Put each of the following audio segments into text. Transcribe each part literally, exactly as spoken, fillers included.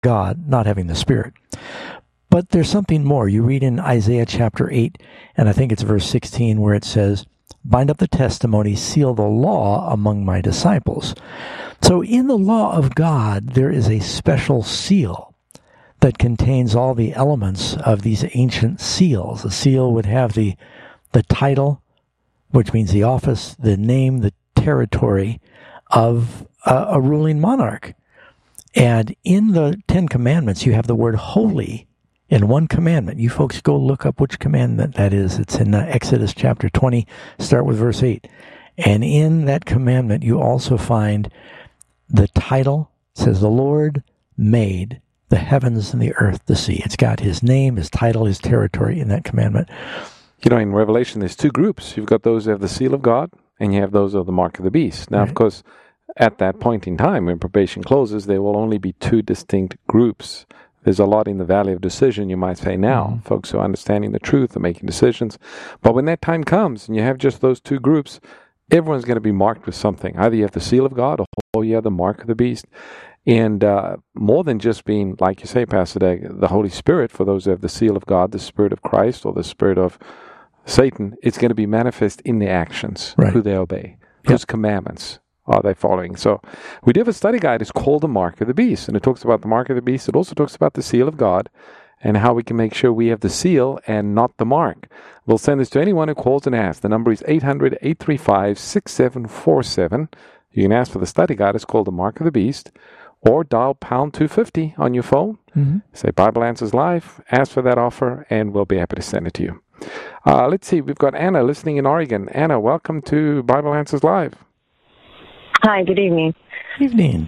God, not having the Spirit. But there's something more. You read in Isaiah chapter eight, and I think it's verse sixteen, where it says, bind up the testimony, seal the law among my disciples. So in the law of God, there is a special seal that contains all the elements of these ancient seals. A seal would have the the title, which means the office, the name, the territory of a, a ruling monarch. And in the Ten Commandments, you have the word holy in one commandment. You folks go look up which commandment that is. It's in uh, Exodus chapter twenty, start with verse eight. And in that commandment, you also find the title. It says, the Lord made the heavens and the earth, the sea. It's got his name, his title, his territory in that commandment. You know, in Revelation, there's two groups. You've got those who have the seal of God, and you have those who have the mark of the beast. Now, right. Of course, at that point in time, when probation closes, there will only be two distinct groups. There's a lot in the valley of decision, you might say now. Mm-hmm. Folks who are understanding the truth and making decisions. But when that time comes, and you have just those two groups, everyone's going to be marked with something. Either you have the seal of God, or you have the mark of the beast. And uh, more than just being, like you say, Pastor Dag, the Holy Spirit, for those who have the seal of God, the Spirit of Christ, or the Spirit of Satan, it's going to be manifest in their actions, right. Who they obey, whose yep. commandments are they following. So we do have a study guide. It's called The Mark of the Beast, and it talks about the Mark of the Beast. It also talks about the seal of God and how we can make sure we have the seal and not the mark. We'll send this to anyone who calls and asks. The number is eight hundred, eight three five, six seven four seven. You can ask for the study guide. It's called The Mark of the Beast. Or dial pound two fifty on your phone. Mm-hmm. Say Bible Answers Live. Ask for that offer, and we'll be happy to send it to you. Uh, let's see. We've got Anna listening in Oregon. Anna, welcome to Bible Answers Live. Hi, good evening. Evening.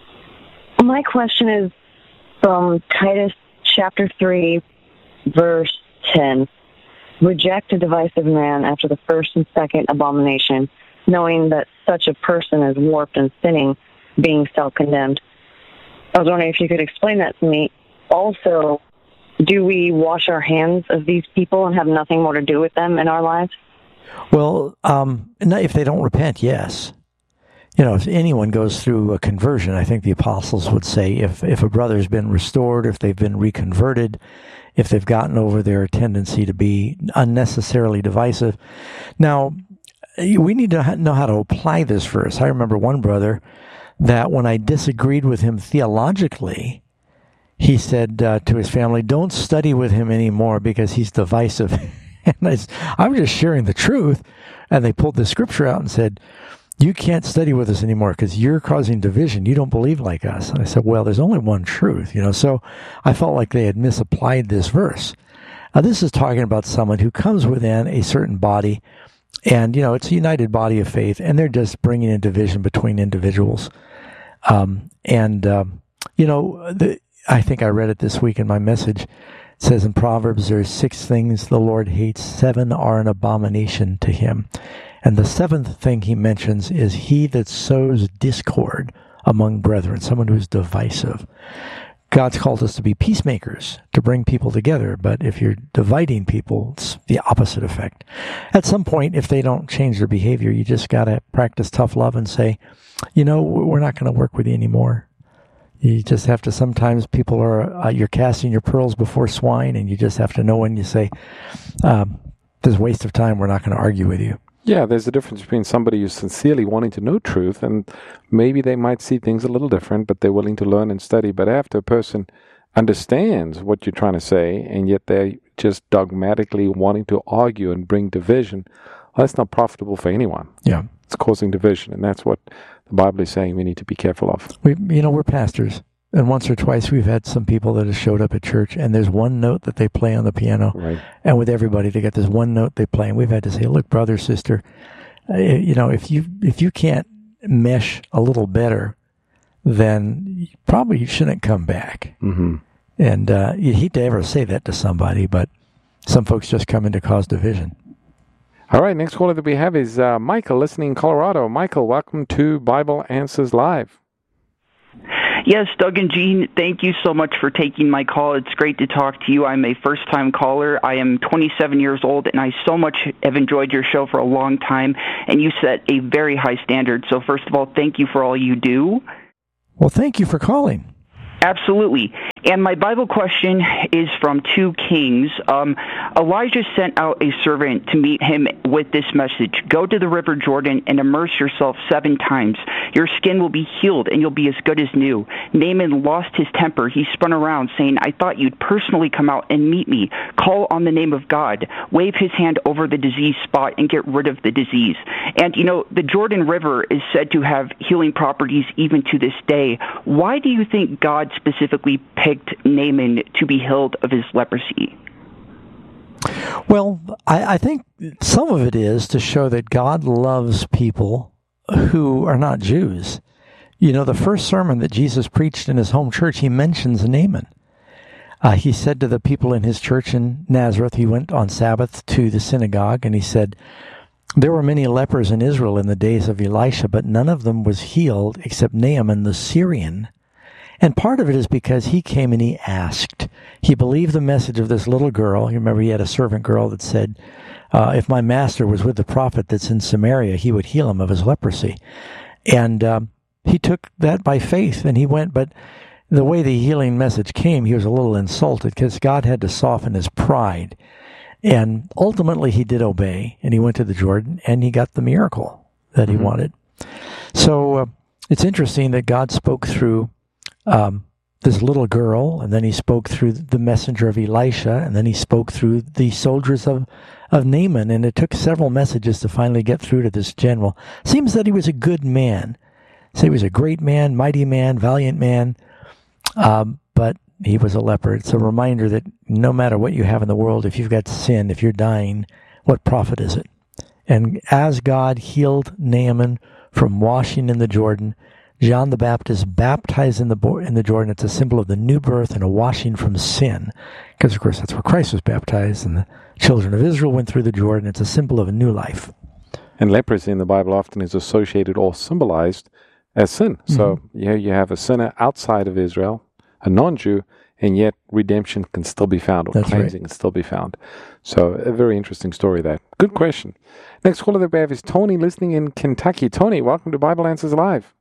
My question is from Titus chapter three, verse ten. Reject a divisive man after the first and second abomination, knowing that such a person is warped and sinning, being self-condemned. I was wondering if you could explain that to me. Also, do we wash our hands of these people and have nothing more to do with them in our lives? Well, um, if they don't repent, yes. You know, if anyone goes through a conversion, I think the apostles would say if, if a brother's been restored, if they've been reconverted, if they've gotten over their tendency to be unnecessarily divisive. Now, we need to know how to apply this verse. I remember one brother that when I disagreed with him theologically, he said uh, to his family, don't study with him anymore because he's divisive. And I, I was just sharing the truth, and they pulled the scripture out and said, you can't study with us anymore because you're causing division. You don't believe like us. And I said, well, there's only one truth, you know. So I felt like they had misapplied this verse. Now, this is talking about someone who comes within a certain body, and, you know, it's a united body of faith, and they're just bringing in division between individuals. Um, and, um, you know, the, I think I read it this week in my message. It says in Proverbs, there's six things the Lord hates. Seven are an abomination to him. And the seventh thing he mentions is he that sows discord among brethren, someone who's divisive. God's called us to be peacemakers, to bring people together. But if you're dividing people, it's the opposite effect. At some point, if they don't change their behavior, you just got to practice tough love and say, you know, we're not going to work with you anymore. You just have to, sometimes people are, uh, you're casting your pearls before swine, and you just have to know when you say, um, this is a waste of time, we're not going to argue with you. Yeah, there's a difference between somebody who's sincerely wanting to know truth, and maybe they might see things a little different, but they're willing to learn and study. But after a person understands what you're trying to say, and yet they're just dogmatically wanting to argue and bring division, well, that's not profitable for anyone. Yeah. It's causing division, and that's what the Bible is saying we need to be careful of. We, you know, we're pastors. And once or twice we've had some people that have showed up at church, and there's one note that they play on the piano. Right. And with everybody, they get this one note they play. And we've had to say, look, brother, sister, uh, you know, if you if you can't mesh a little better, then you probably you shouldn't come back. Mm-hmm. And uh, you hate to ever say that to somebody, but some folks just come in to cause division. All right, next caller that we have is uh, Michael, listening in Colorado. Michael, welcome to Bible Answers Live. Yes, Doug and Jean, thank you so much for taking my call. It's great to talk to you. I'm a first-time caller. I am twenty-seven years old, and I so much have enjoyed your show for a long time, and you set a very high standard. So first of all, thank you for all you do. Well, thank you for calling. Absolutely. And my Bible question is from two Kings. Um, Elijah sent out a servant to meet him with this message. Go to the river Jordan and immerse yourself seven times. Your skin will be healed and you'll be as good as new. Naaman lost his temper. He spun around saying, I thought you'd personally come out and meet me. Call on the name of God. Wave his hand over the diseased spot and get rid of the disease. And, you know, the Jordan River is said to have healing properties even to this day. Why do you think God specifically picked Naaman to be healed of his leprosy? Well, I, I think some of it is to show that God loves people who are not Jews. You know, the first sermon that Jesus preached in his home church, he mentions Naaman. Uh, he said to the people in his church in Nazareth, he went on Sabbath to the synagogue, and he said, there were many lepers in Israel in the days of Elisha, but none of them was healed except Naaman the Syrian. And part of it is because he came and he asked. He believed the message of this little girl. You remember he had a servant girl that said, uh, if my master was with the prophet that's in Samaria, he would heal him of his leprosy. And um, he took that by faith, and he went. But the way the healing message came, he was a little insulted because God had to soften his pride. And ultimately he did obey, and he went to the Jordan, and he got the miracle that he mm-hmm. wanted. So uh, it's interesting that God spoke through um, this little girl, and then he spoke through the messenger of Elisha, and then he spoke through the soldiers of, of Naaman, and it took several messages to finally get through to this general. Seems that he was a good man. So he was a great man, mighty man, valiant man, um, but he was a leper. It's a reminder that no matter what you have in the world, if you've got sin, if you're dying, what profit is it? And as God healed Naaman from washing in the Jordan, John the Baptist baptized in the in the Jordan. It's a symbol of the new birth and a washing from sin. Because, of course, that's where Christ was baptized, and the children of Israel went through the Jordan. It's a symbol of a new life. And leprosy in the Bible often is associated or symbolized as sin. Mm-hmm. So yeah, you have a sinner outside of Israel, a non-Jew, and yet redemption can still be found, or That's cleansing right. can still be found. So a very interesting story there. Good question. Next caller that we have is Tony, listening in Kentucky. Tony, welcome to Bible Answers Live.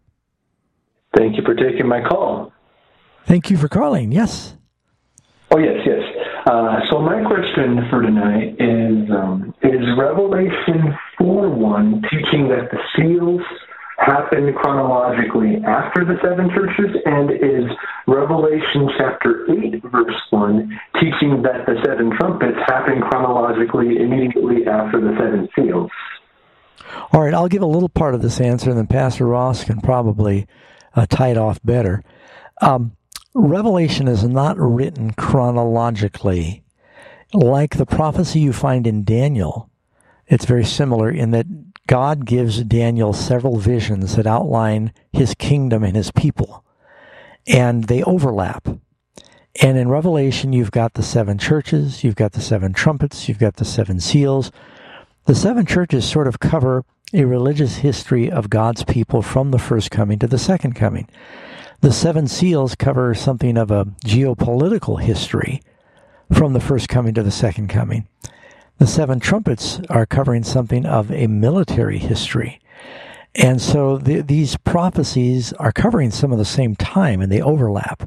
Thank you for taking my call. Thank you for calling, yes. Oh, yes, yes. Uh, so my question for tonight is, um, is Revelation four one teaching that the seals happen chronologically after the seven churches, and is Revelation chapter eight, verse one, teaching that the seven trumpets happen chronologically immediately after the seven seals? All right, I'll give a little part of this answer, and then Pastor Ross can probably uh, tie it off better. Um, Revelation is not written chronologically. Like the prophecy you find in Daniel, it's very similar in that God gives Daniel several visions that outline his kingdom and his people, and they overlap. And in Revelation, you've got the seven churches, you've got the seven trumpets, you've got the seven seals. The seven churches sort of cover a religious history of God's people from the first coming to the second coming. The seven seals cover something of a geopolitical history from the first coming to the second coming. The seven trumpets are covering something of a military history. And so the, these prophecies are covering some of the same time, and they overlap.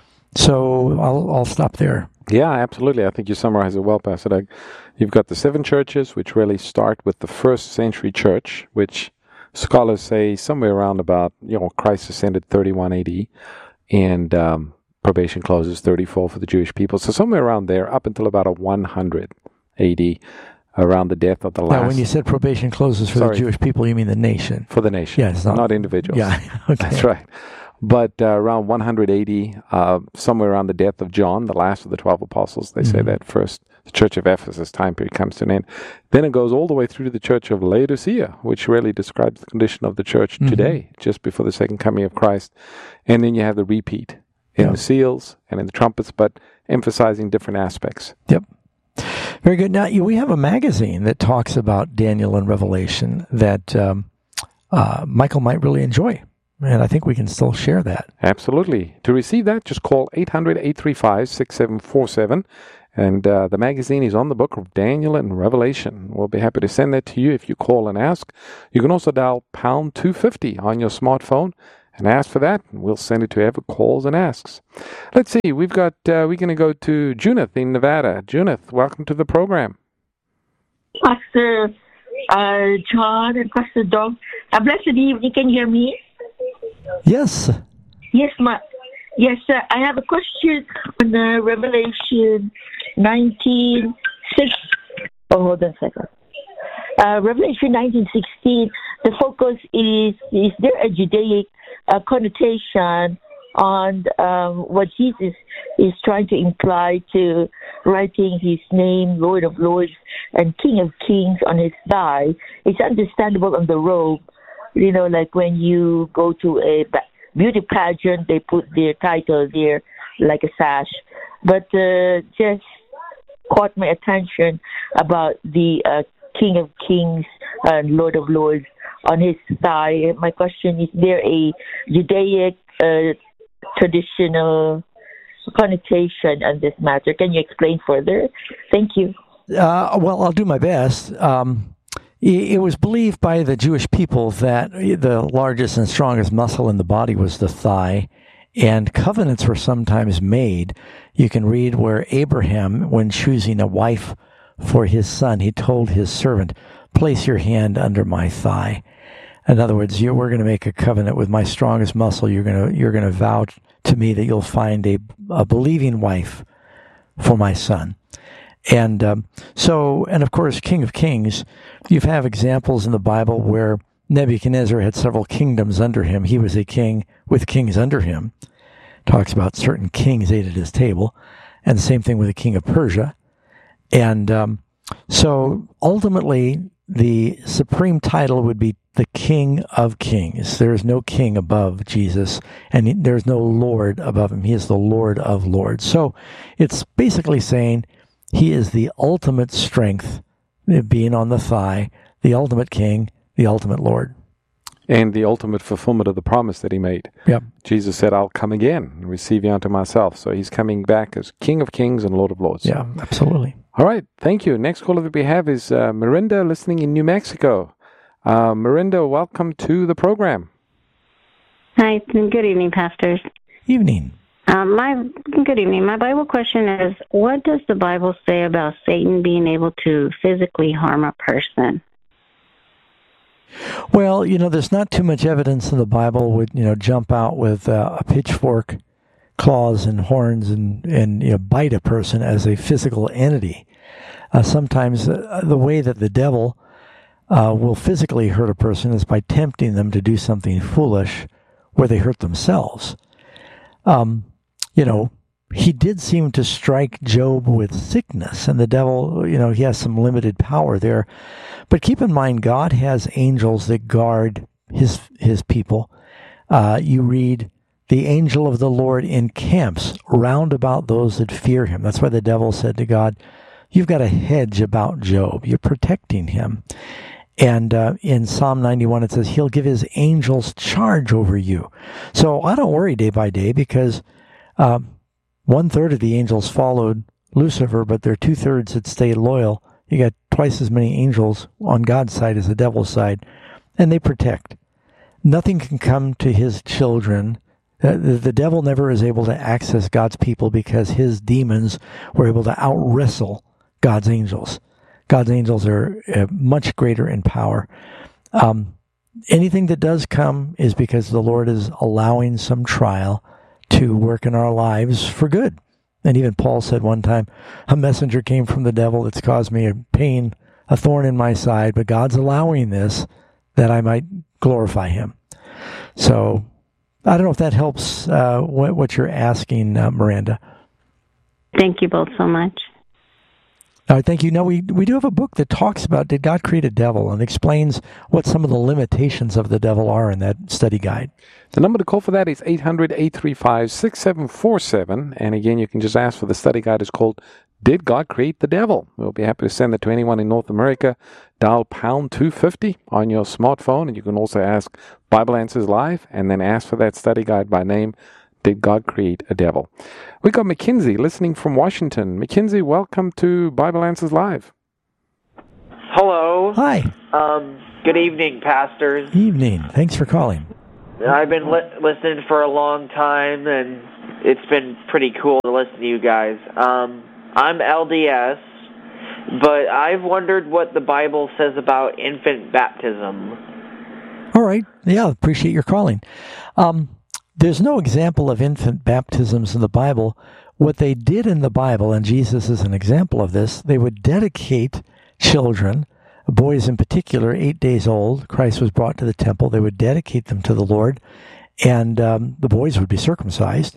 So I'll, I'll stop there. Yeah, absolutely. I think you summarized it well, Pastor Doug. You've got the seven churches, which really start with the first century church, which scholars say somewhere around about, you know, Christ ascended thirty-one A D, and um, probation closes thirty-four for the Jewish people. So somewhere around there, up until about a one hundred A D, around the death of the last. Now, when you said probation closes for Sorry. the Jewish people, you mean the nation? For the nation. Yeah, it's not, not individuals. Yeah, okay. That's right. But uh, around one hundred A D, uh, somewhere around the death of John, the last of the twelve apostles, they mm-hmm. say that first the church of Ephesus time period comes to an end. Then it goes all the way through to the church of Laodicea, which really describes the condition of the church mm-hmm. today, just before the second coming of Christ. And then you have the repeat in yep. the seals and in the trumpets, but emphasizing different aspects. Yep. Very good. Now, we have a magazine that talks about Daniel and Revelation that um, uh, Michael might really enjoy. And I think we can still share that. Absolutely. To receive that, just call eight hundred, eight three five, six seven four seven. And uh, the magazine is on the book of Daniel and Revelation. We'll be happy to send that to you if you call and ask. You can also dial pound two fifty on your smartphone, and ask for that. We'll send it to whoever calls and asks. Let's see. We've got, uh, we're going to go to Junith in Nevada. Junith, welcome to the program. Pastor uh, John and Pastor Dog. A blessed evening. Can you hear me? Yes. Yes, ma. Yes, uh, I have a question on uh, Revelation nineteen six. Oh, hold on a second. Uh, Revelation nineteen sixteen. The focus is: is there a Judaic uh, connotation on um, what Jesus is trying to imply to writing his name, Lord of Lords and King of Kings, on his thigh? It's understandable on the robe. You know, like when you go to a beauty pageant, they put their title there like a sash. But uh, just caught my attention about the uh, King of Kings and Lord of Lords on his thigh. My question is, there a Judaic uh, traditional connotation on this matter? Can you explain further? Thank you. Uh, well, I'll do my best. Um, it, it was believed by the Jewish people that the largest and strongest muscle in the body was the thigh, and covenants were sometimes made. You can read where Abraham, when choosing a wife for his son, he told his servant, "Place your hand under my thigh." In other words, you, we're going to make a covenant with my strongest muscle. You're going to you're going to vow to me that you'll find a, a believing wife for my son. And um, so, and of course, King of Kings, you have examples in the Bible where Nebuchadnezzar had several kingdoms under him. He was a king with kings under him. Talks about certain kings ate at his table. And the same thing with the king of Persia. And um, so ultimately, the supreme title would be the King of Kings. There is no king above Jesus, and there's no Lord above him. He is the Lord of Lords. So it's basically saying he is the ultimate strength, being on the thigh, the ultimate king, the ultimate Lord. And the ultimate fulfillment of the promise that he made. Yep. Jesus said, "I'll come again and receive you unto myself." So he's coming back as King of Kings and Lord of Lords. Yeah, absolutely. All right, thank you. Next caller that we have is uh, Mirinda, listening in New Mexico. Uh, Mirinda, welcome to the program. Hi, good evening, pastors. Evening. Um, my good evening. My Bible question is: what does the Bible say about Satan being able to physically harm a person? Well, you know, there's not too much evidence in the Bible would, you know, jump out with uh, a pitchfork, claws and horns and, and you know, bite a person as a physical entity. Uh, sometimes uh, the way that the devil uh, will physically hurt a person is by tempting them to do something foolish where they hurt themselves. Um, you know, he did seem to strike Job with sickness, and the devil, you know, he has some limited power there. But keep in mind, God has angels that guard his his people. Uh, you read, "The angel of the Lord encamps round about those that fear him." That's why the devil said to God, "You've got a hedge about Job. You're protecting him." And uh, in Psalm ninety-one, it says, "He'll give his angels charge over you." So I don't worry day by day, because uh, one-third of the angels followed Lucifer, but there are two-thirds that stayed loyal. You got twice as many angels on God's side as the devil's side, and they protect. Nothing can come to his children. The, the, the devil never is able to access God's people because his demons were able to out-wrestle God's angels. God's angels are uh, much greater in power. Um, anything that does come is because the Lord is allowing some trial to work in our lives for good. And even Paul said one time, "A messenger came from the devil that's caused me a pain, a thorn in my side, but God's allowing this that I might glorify him." So I don't know if that helps uh, what, what you're asking, uh, Miranda. Thank you both so much. All right, thank you. Now, we, we do have a book that talks about, did God create a devil, and explains what some of the limitations of the devil are in that study guide. The number to call for that is eight hundred, eight three five, six seven four seven. And again, you can just ask for the study guide. It's called Did God Create the Devil? We'll be happy to send it to anyone in North America. Dial pound two fifty on your smartphone, and you can also ask Bible Answers Live, and then ask for that study guide by name, Did God Create a Devil? We got Mackenzie listening from Washington. Mackenzie, welcome to Bible Answers Live. Hello. Hi. Um, good evening, pastors. Evening. Thanks for calling. I've been li- listening for a long time, and it's been pretty cool to listen to you guys. Um, I'm L D S, but I've wondered what the Bible says about infant baptism. All right. Yeah, appreciate your calling. Um, there's no example of infant baptisms in the Bible. What they did in the Bible, and Jesus is an example of this, they would dedicate children, boys in particular, eight days old. Christ was brought to the temple. They would dedicate them to the Lord, and um, the boys would be circumcised.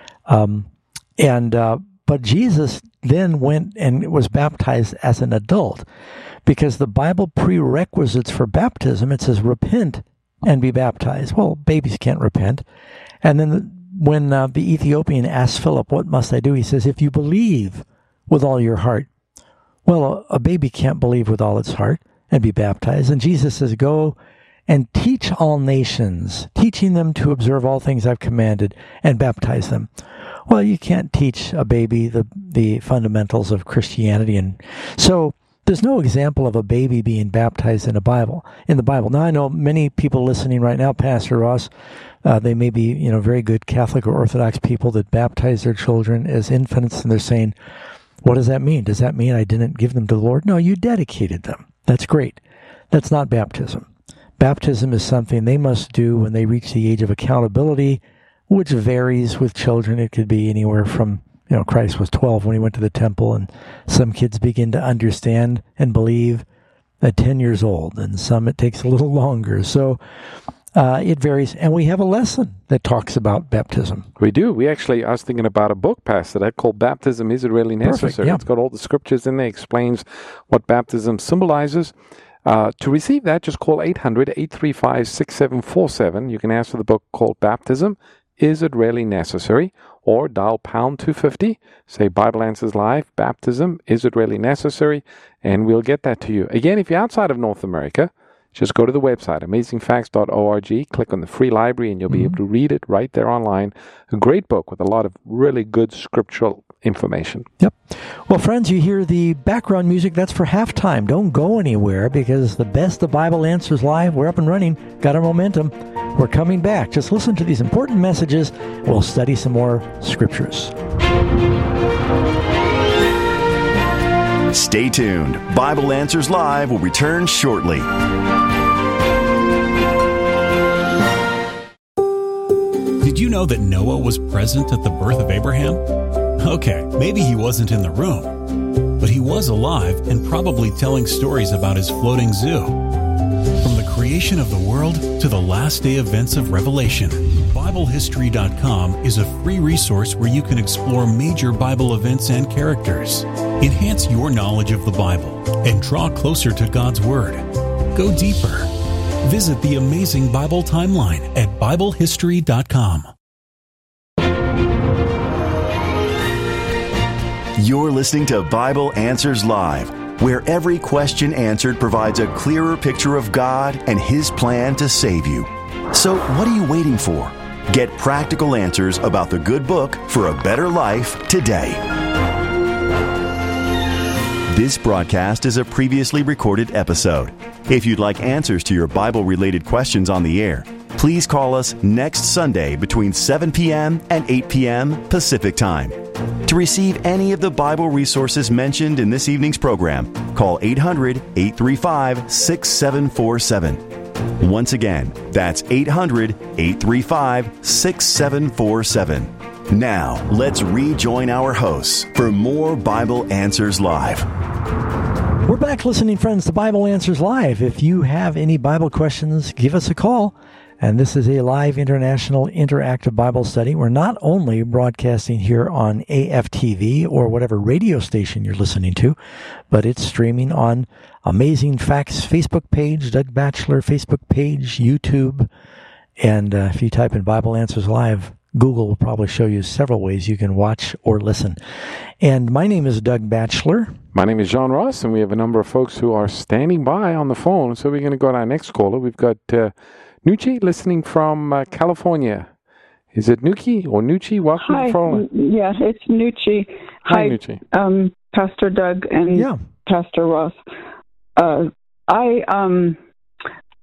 Um, and uh, but Jesus then went and was baptized as an adult, because the Bible prerequisites for baptism, it says, repent and be baptized. Well, babies can't repent. And then the, when uh, the Ethiopian asked Philip, what must I do? He says, if you believe with all your heart. Well, a, a baby can't believe with all its heart and be baptized. And Jesus says, go and teach all nations, teaching them to observe all things I've commanded, and baptize them. Well, you can't teach a baby the, the fundamentals of Christianity. And so there's no example of a baby being baptized in a Bible, in the Bible. Now, I know many people listening right now, Pastor Ross, uh, they may be, you know, very good Catholic or Orthodox people that baptize their children as infants, and they're saying, what does that mean? Does that mean I didn't give them to the Lord? No, you dedicated them. That's great. That's not baptism. Baptism is something they must do when they reach the age of accountability, which varies with children. It could be anywhere from, you know, Christ was twelve when he went to the temple, and some kids begin to understand and believe at ten years old, and some it takes a little longer. So uh, it varies. And we have a lesson that talks about baptism. We do. We actually, I was thinking about a book, Pastor, that called Baptism Is It Really Necessary? Perfect, yeah. It's got all the scriptures in there, explains what baptism symbolizes. Uh, to receive that, just call eight hundred, eight three five, six seven four seven. You can ask for the book called Baptism Is It Really Necessary? Or dial pound two fifty, say Bible Answers Live, Baptism, Is It Really Necessary? And we'll get that to you. Again, if you're outside of North America, just go to the website, amazing facts dot org, click on the free library, and you'll be mm-hmm. able to read it right there online. A great book with a lot of really good scriptural information. Yep. Well, friends, you hear the background music. That's for halftime. Don't go anywhere, because the best of Bible Answers Live, we're up and running, got our momentum. We're coming back. Just listen to these important messages. We'll study some more scriptures. Stay tuned. Bible Answers Live will return shortly. Did you know that Noah was present at the birth of Abraham? Okay, maybe he wasn't in the room, but he was alive and probably telling stories about his floating zoo. From the creation of the world to the last day events of Revelation, Bible History dot com is a free resource where you can explore major Bible events and characters, enhance your knowledge of the Bible, and draw closer to God's Word. Go deeper. Visit the Amazing Bible Timeline at Bible History dot com. You're listening to Bible Answers Live, where every question answered provides a clearer picture of God and His plan to save you. So what are you waiting for? Get practical answers about the good book for a better life today. This broadcast is a previously recorded episode. If you'd like answers to your Bible-related questions on the air, please call us next Sunday between seven p.m. and eight p.m. Pacific Time. To receive any of the Bible resources mentioned in this evening's program, call eight hundred, eight three five, six seven four seven. Once again, that's eight hundred, eight three five, six seven four seven. Now, let's rejoin our hosts for more Bible Answers Live. We're back listening, friends, to Bible Answers Live. If you have any Bible questions, give us a call. And this is a live international interactive Bible study. We're not only broadcasting here on A F T V or whatever radio station you're listening to, but it's streaming on Amazing Facts Facebook page, Doug Batchelor Facebook page, YouTube. And uh, if you type in Bible Answers Live, Google will probably show you several ways you can watch or listen. And my name is Doug Batchelor. My name is John Ross, and we have a number of folks who are standing by on the phone. So we're going to go to our next caller. We've got uh, Nucci listening from uh, California. Is it Nuki or Nucci? Welcome Hi. to Frolin. Yeah, it's Nucci. Hi, Hi Nucci. Um, Pastor Doug and yeah. Pastor Ross. Uh, I um,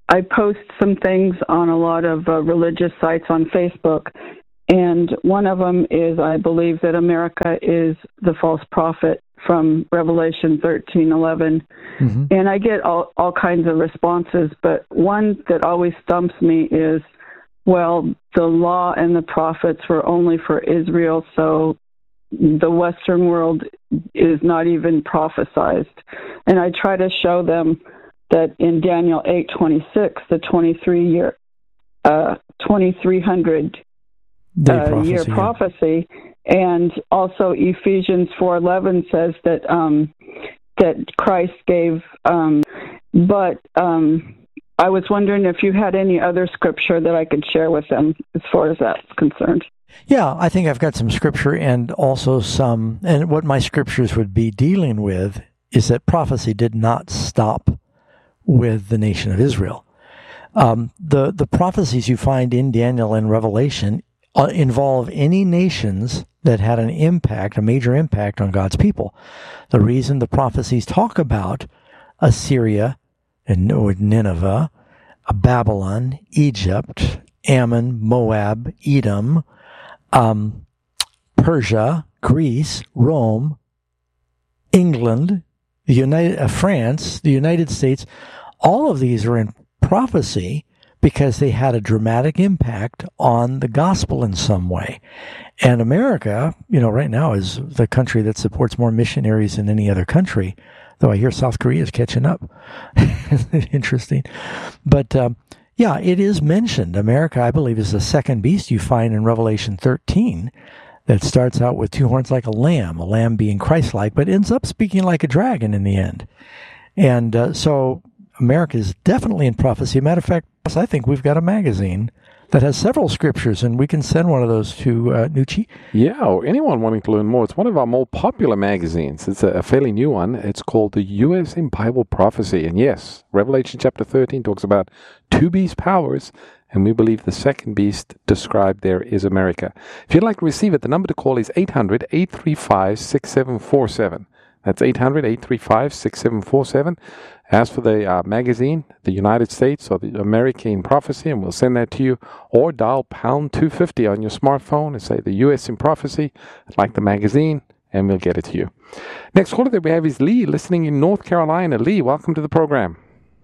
I post some things on a lot of uh, religious sites on Facebook, and one of them is I believe that America is the false prophet from Revelation thirteen eleven. Mm-hmm. And I get all, all kinds of responses, but one that always stumps me is, well, the law and the prophets were only for Israel, so the Western world is not even prophesized. And I try to show them that in Daniel eight twenty-six, the twenty-three year, uh, twenty-three hundred uh, prophecy, year prophecy, yeah. And also Ephesians four eleven says that um, that Christ gave. Um, but um, I was wondering if you had any other scripture that I could share with them as far as that's concerned. Yeah, I think I've got some scripture and also some, and what my scriptures would be dealing with is that prophecy did not stop with the nation of Israel. Um, the, the prophecies you find in Daniel and Revelation uh, involve any nations that had an impact, a major impact on God's people. The reason the prophecies talk about Assyria and Nineveh, Babylon, Egypt, Ammon, Moab, Edom, um, Persia, Greece, Rome, England, the United uh, France, the United States, all of these are in prophecy because they had a dramatic impact on the gospel in some way. And America, you know, right now is the country that supports more missionaries than any other country, though I hear South Korea is catching up. Interesting. But, um, yeah, it is mentioned. America, I believe, is the second beast you find in Revelation thirteen that starts out with two horns like a lamb, a lamb being Christ-like, but ends up speaking like a dragon in the end. And uh, so America is definitely in prophecy. Matter of fact, I think we've got a magazine that has several scriptures, and we can send one of those to uh, Nucci. Yeah, or anyone wanting to learn more. It's one of our more popular magazines. It's a, a fairly new one. It's called the U S in Bible Prophecy. And yes, Revelation chapter thirteen talks about two beast powers, and we believe the second beast described there is America. If you'd like to receive it, the number to call is eight hundred, eight three five, six seven four seven. That's eight hundred, eight three five, six seven four seven. Ask for the uh, magazine, the United States or the America in Prophecy, and we'll send that to you. Or dial pound two fifty on your smartphone and say the U S in Prophecy, like the magazine, and we'll get it to you. Next caller that we have is Lee, listening in North Carolina. Lee, welcome to the program.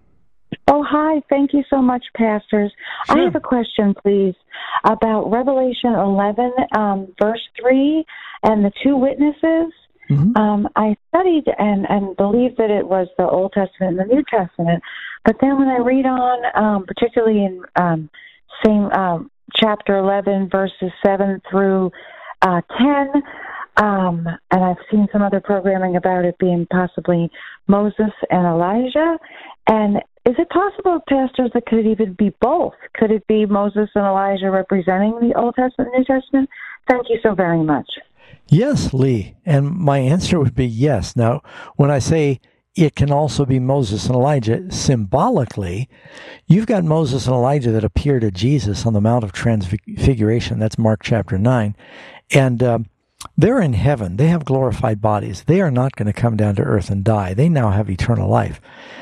Oh, hi. Thank you so much, pastors. Sure. I have a question, please, about Revelation eleven, um, verse three, and the two witnesses. Mm-hmm. Um, I studied and, and believed that it was the Old Testament and the New Testament, but then when I read on, um, particularly in um, same um, chapter eleven, verses seven through uh, ten, um, and I've seen some other programming about it being possibly Moses and Elijah, and is it possible, pastors, that could it even be both? Could it be Moses and Elijah representing the Old Testament and New Testament? Thank you so very much. Yes, Lee. And my answer would be yes. Now, when I say it can also be Moses and Elijah, symbolically, you've got Moses and Elijah that appear to Jesus on the Mount of Transfiguration. That's Mark chapter nine. And uh, they're in heaven. They have glorified bodies. They are not going to come down to earth and die. They now have eternal life.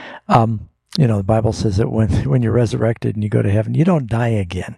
Um, you know, the Bible says that when, when you're resurrected and you go to heaven, you don't die again.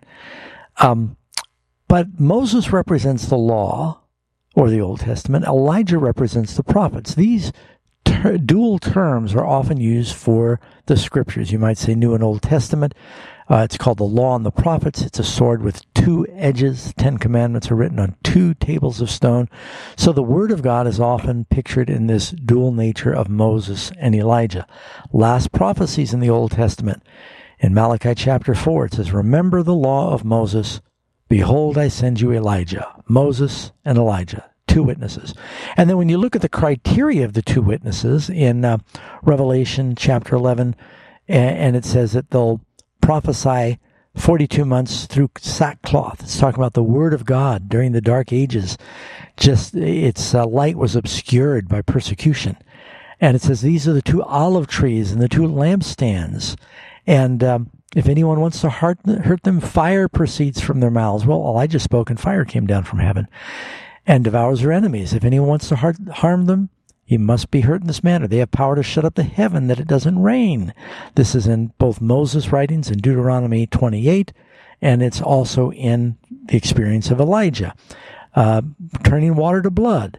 Um, but Moses represents the law, or the Old Testament. Elijah represents the prophets. These ter- dual terms are often used for the scriptures. You might say New and Old Testament. Uh, it's called the Law and the Prophets. It's a sword with two edges. The Ten Commandments are written on two tables of stone. So the Word of God is often pictured in this dual nature of Moses and Elijah. Last prophecies in the Old Testament. In Malachi chapter four, it says, "Remember the law of Moses. Behold, I send you Elijah," Moses and Elijah, two witnesses. And then when you look at the criteria of the two witnesses in uh, Revelation chapter eleven, and, and it says that they'll prophesy forty-two months through sackcloth. It's talking about the Word of God during the Dark Ages. Just its uh, light was obscured by persecution. And it says these are the two olive trees and the two lampstands. And um, if anyone wants to hurt, hurt them, fire proceeds from their mouths. Well, Elijah spoke and fire came down from heaven and devours their enemies. If anyone wants to hurt, harm them, He must be hurt in this manner. They have power to shut up the heaven that it doesn't rain. This is in both Moses' writings in Deuteronomy twenty-eight, and it's also in the experience of Elijah. Uh, turning water to blood.